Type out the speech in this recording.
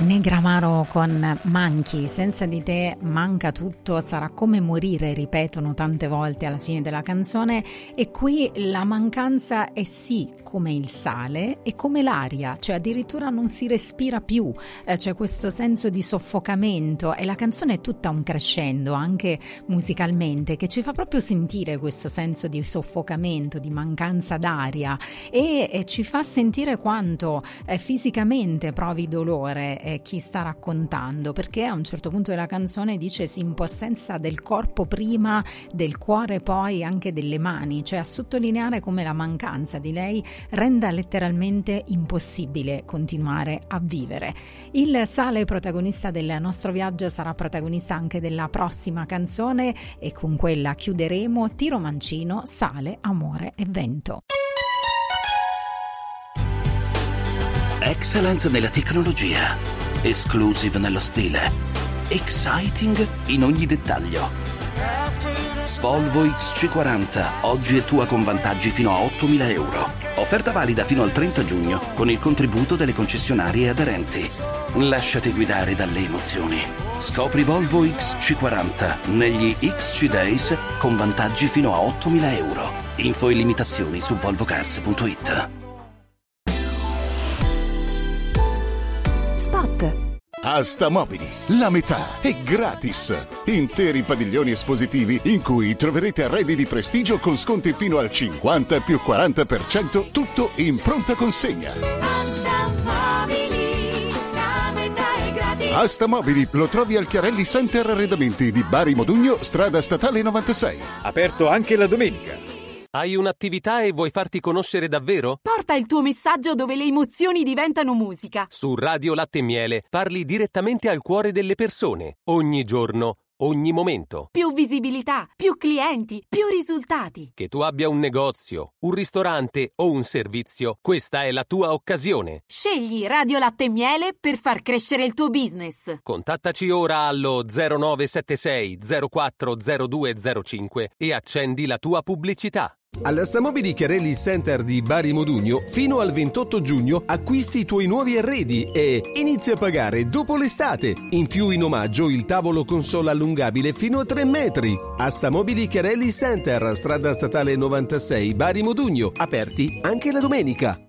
Negramaro con Manchi. Senza di te manca tutto, sarà come morire, ripetono tante volte alla fine della canzone, e qui la mancanza è sì come il sale e come l'aria, cioè addirittura non si respira più, c'è questo senso di soffocamento, e la canzone è tutta un crescendo anche musicalmente che ci fa proprio sentire questo senso di soffocamento, di mancanza d'aria, e ci fa sentire quanto fisicamente provi dolore chi sta raccontando, perché a un certo punto della canzone dice si impossenza del corpo prima, del cuore poi, anche delle mani, cioè a sottolineare come la mancanza di lei renda letteralmente impossibile continuare a vivere. Il sale, protagonista del nostro viaggio, sarà protagonista anche della prossima canzone, e con quella chiuderemo. Tiro Mancino, Sale, Amore e Vento. Excellent nella tecnologia, exclusive nello stile, exciting in ogni dettaglio. Volvo XC40 oggi è tua con vantaggi fino a 8.000 euro. Offerta valida fino al 30 giugno con il contributo delle concessionarie aderenti. Lasciati guidare dalle emozioni. Scopri Volvo XC40 negli XC Days con vantaggi fino a 8.000 euro. Info e limitazioni su volvocars.it. Spot. Asta Mobili, la metà è gratis. Interi padiglioni espositivi in cui troverete arredi di prestigio con sconti fino al 50 più 40%, tutto in pronta consegna. Asta Mobili, la metà è gratis. Asta Mobili lo trovi al Chiarelli Center Arredamenti di Bari Modugno, strada statale 96. Aperto anche la domenica. Hai un'attività e vuoi farti conoscere davvero? Porta il tuo messaggio dove le emozioni diventano musica. Su Radio Latte e Miele parli direttamente al cuore delle persone, ogni giorno, ogni momento. Più visibilità, più clienti, più risultati. Che tu abbia un negozio, un ristorante o un servizio, questa è la tua occasione. Scegli Radio Latte e Miele per far crescere il tuo business. Contattaci ora allo 0976 040205 e accendi la tua pubblicità. Alla Stamobili Chiarelli Center di Bari Modugno, fino al 28 giugno acquisti i tuoi nuovi arredi e inizia a pagare dopo l'estate. In più, in omaggio, il tavolo console allungabile fino a 3 metri. A Stamobili Chiarelli Center, strada statale 96, Bari Modugno, aperti anche la domenica.